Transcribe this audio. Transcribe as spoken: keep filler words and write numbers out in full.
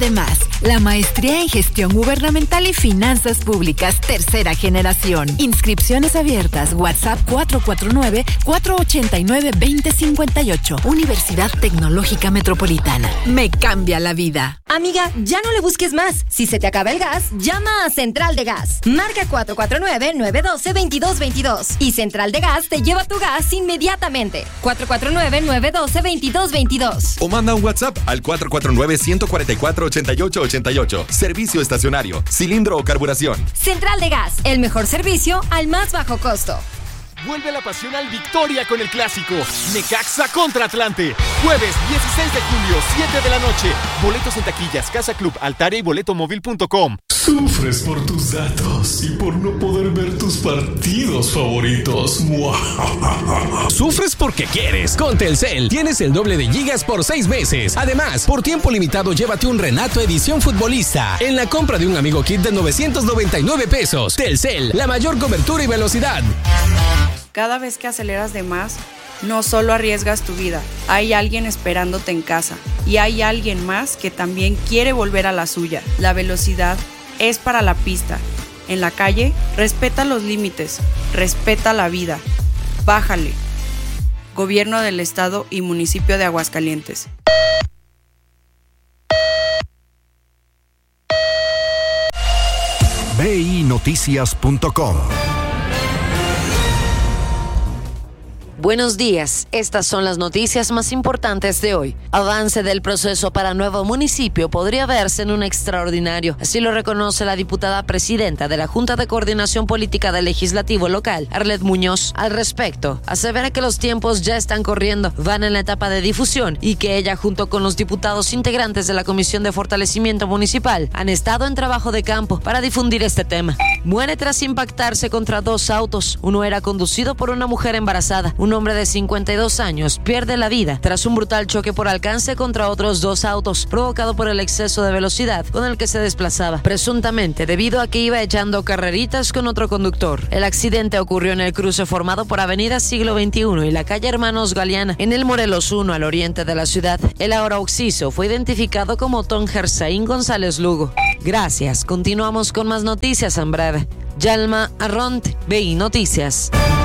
Además, la maestría en gestión gubernamental y finanzas públicas, tercera generación. Inscripciones abiertas. WhatsApp cuatro cuatro nueve, cuatro ocho nueve, dos cero cinco ocho. Universidad Tecnológica Metropolitana. Me cambia la vida. Amiga, ya no le busques más. Si se te acaba el gas, llama a Central de Gas. Marca cuatro cuatro nueve, nueve uno dos, dos dos dos dos. Y Central de Gas te lleva tu gas inmediatamente. cuatro cuatro nueve, nueve uno dos, dos dos dos dos. O manda un WhatsApp al cuatro cuatro nueve, uno cuatro cuatro, ocho ocho ocho ocho. Servicio estacionario, cilindro o carburación. Central de Gas, el mejor servicio al más bajo costo. Vuelve la pasión al Victoria con el clásico Necaxa contra Atlante. Jueves dieciséis de julio, siete de la noche. Boletos en taquillas, Casa Club, Altaria y boletomóvil punto com. Sufres por tus datos y por no poder ver tus partidos favoritos. Sufres porque quieres. Con Telcel tienes el doble de gigas por seis meses. Además, por tiempo limitado, llévate un Renato Edición Futbolista en la compra de un Amigo Kit de novecientos noventa y nueve pesos. Telcel, la mayor cobertura y velocidad. Cada vez que aceleras de más, no solo arriesgas tu vida, hay alguien esperándote en casa y hay alguien más que también quiere volver a la suya. La velocidad es para la pista. En la calle, respeta los límites, respeta la vida. Bájale. Gobierno del Estado y Municipio de Aguascalientes. B I Noticias punto com. Buenos días, estas son las noticias más importantes de hoy. Avance del proceso para nuevo municipio podría verse en un extraordinario, así lo reconoce la diputada presidenta de la Junta de Coordinación Política del Legislativo Local, Arlet Muñoz. Al respecto, asevera que los tiempos ya están corriendo, van en la etapa de difusión y que ella junto con los diputados integrantes de la Comisión de Fortalecimiento Municipal han estado en trabajo de campo para difundir este tema. Muere tras impactarse contra dos autos. Uno era conducido por una mujer embarazada. Un hombre de cincuenta y dos años pierde la vida tras un brutal choque por alcance contra otros dos autos, provocado por el exceso de velocidad con el que se desplazaba, presuntamente debido a que iba echando carreritas con otro conductor. El accidente ocurrió en el cruce formado por Avenida Siglo veintiuno y la calle Hermanos Galeana, en el Morelos uno, al oriente de la ciudad. El ahora occiso fue identificado como Tom Gersaín González Lugo. Gracias, continuamos con más noticias en breve. Yalma Arront, B I Noticias.